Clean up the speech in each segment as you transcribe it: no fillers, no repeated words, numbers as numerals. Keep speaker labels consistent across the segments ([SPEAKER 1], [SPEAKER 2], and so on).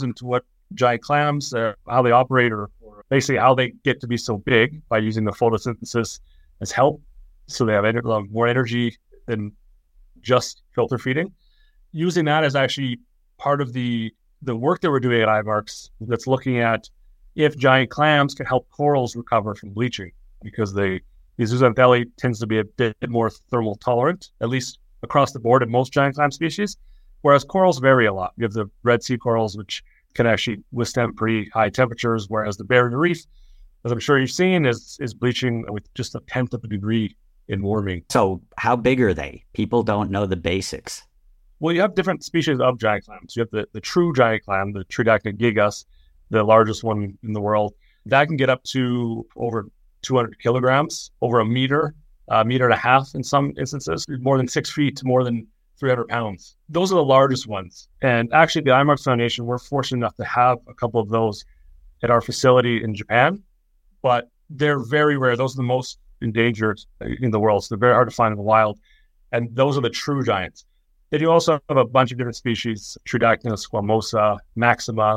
[SPEAKER 1] goes into what giant clams, how they operate, or basically how they get to be so big by using the photosynthesis as help. So they have more energy than just filter feeding. Using that as actually part of the work that we're doing at IVARX that's looking at if giant clams can help corals recover from bleaching, because the zooxanthellae tends to be a bit more thermal tolerant, at least across the board in most giant clam species, whereas corals vary a lot. You have the Red Sea corals, which can actually withstand pretty high temperatures, whereas the barrier reef, as I'm sure you've seen, is bleaching with just 1/10 of a degree in warming.
[SPEAKER 2] So how big are they? People don't know the basics.
[SPEAKER 1] Well, you have different species of giant clams. You have the true giant clam, the Tridacna gigas, the largest one in the world. That can get up to over 200 kilograms, over a meter and a half in some instances, more than 6 feet to more than 300 pounds. Those are the largest ones. And actually, the IMARX Foundation, we're fortunate enough to have a couple of those at our facility in Japan, but they're very rare. Those are the most endangered in the world, so they're very hard to find in the wild. And those are the true giants. They do also have a bunch of different species: Tridacna squamosa, Maxima,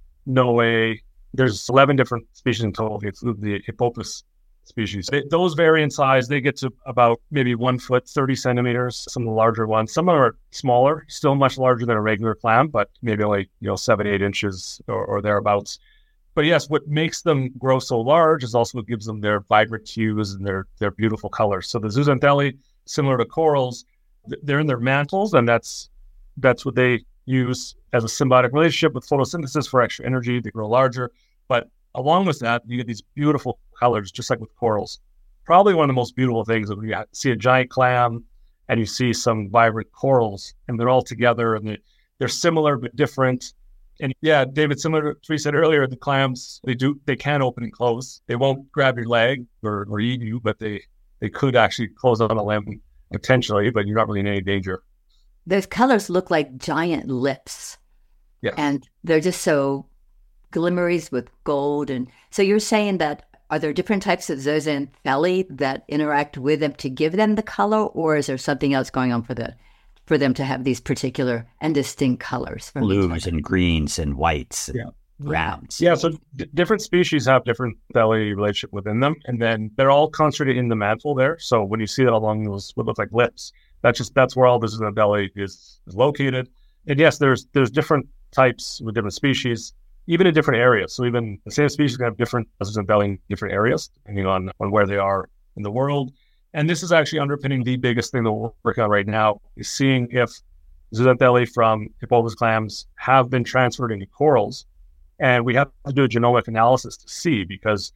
[SPEAKER 1] Noe. There's 11 different species in total, the Hippopus species. Those vary in size. They get to about maybe 1 foot, 30 centimeters, some of the larger ones. Some are smaller, still much larger than a regular clam, but maybe only 7, 8 inches or thereabouts. But yes, what makes them grow so large is also what gives them their vibrant hues and their beautiful colors. So the zooxanthellae, similar to corals, they're in their mantles, and that's what they use as a symbiotic relationship with photosynthesis for extra energy. They grow larger. But along with that, you get these beautiful colors, just like with corals. Probably one of the most beautiful things is when you see a giant clam and you see some vibrant corals, and they're all together, and they're similar but different. And yeah, David, similar to what you said earlier, the clams, they can open and close. They won't grab your leg or eat you, but they could actually close on a limb potentially, but you're not really in any danger.
[SPEAKER 3] Those colors look like giant lips.
[SPEAKER 1] Yeah.
[SPEAKER 3] And they're just so glimmeries with gold. And so you're saying that, are there different types of zooxanthellae that interact with them to give them the color, or is there something else going on for them to have these particular and distinct colors?
[SPEAKER 2] Blues and greens and whites and browns.
[SPEAKER 1] Yeah, so different species have different thelly relationship within them, and then they're all concentrated in the mantle there. So when you see that along those what look like lips, that's where all the zooxanthellae is located. And yes, there's different types with different species, even in different areas. So even the same species can have different zooxanthellae in different areas, depending on where they are in the world. And this is actually underpinning the biggest thing that we're working on right now, is seeing if zooxanthellae from Hippopus clams have been transferred into corals. And we have to do a genomic analysis to see, because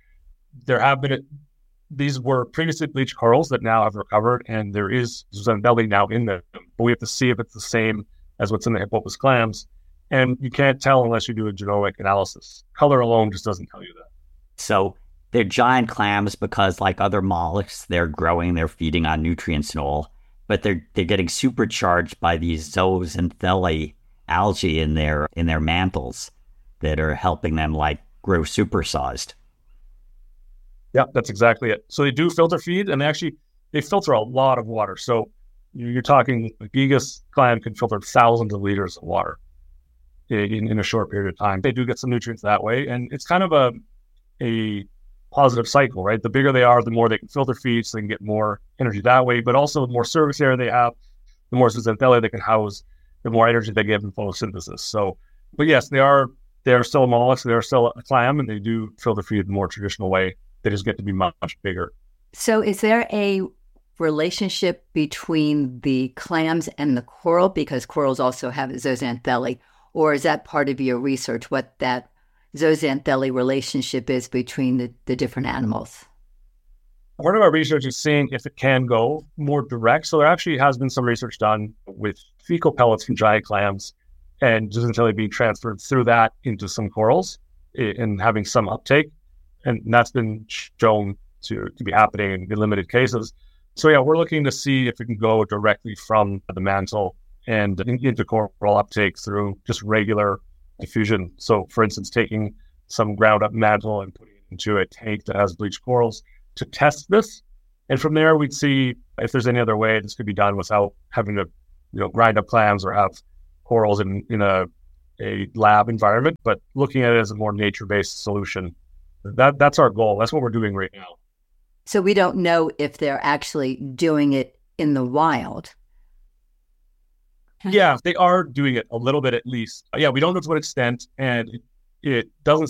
[SPEAKER 1] these were previously bleached corals that now have recovered, and there is zooxanthellae now in them. But we have to see if it's the same as what's in the Hippopus clams. And you can't tell unless you do a genomic analysis. Color alone just doesn't tell you that.
[SPEAKER 2] So they're giant clams because, like other mollusks, they're growing, they're feeding on nutrients and all, but they're getting supercharged by these zooxanthellae algae in their mantles that are helping them grow supersized.
[SPEAKER 1] Yeah, that's exactly it. So they do filter feed, and they filter a lot of water. So you're talking a gigas clam can filter thousands of liters of water in a short period of time. They do get some nutrients that way, and it's kind of a positive cycle, right? The bigger they are, the more they can filter feed, so they can get more energy that way. But also, the more surface area they have, the more zooxanthellae they can house, the more energy they give in photosynthesis. So, but yes, they are still a mollusk, they are still a clam, and they do filter feed in a more traditional way. They just get to be much, much bigger.
[SPEAKER 3] So is there a relationship between the clams and the coral, because corals also have zooxanthellae, or is that part of your research, what that zooxanthellae relationship is between the different animals?
[SPEAKER 1] Part of our research is seeing if it can go more direct. So there actually has been some research done with fecal pellets from giant clams and zooxanthellae being transferred through that into some corals and having some uptake. And that's been shown to be happening in limited cases. So yeah, we're looking to see if it can go directly from the mantle and into coral uptake through just regular diffusion. So for instance, taking some ground up mantle and putting it into a tank that has bleached corals to test this. And from there, we'd see if there's any other way this could be done without having to, grind up clams or have corals in a lab environment, but looking at it as a more nature-based solution. That's our goal. That's what we're doing right now.
[SPEAKER 3] So we don't know if they're actually doing it in the wild.
[SPEAKER 1] Yeah, they are doing it a little bit at least. Yeah, we don't know to what extent, and it doesn't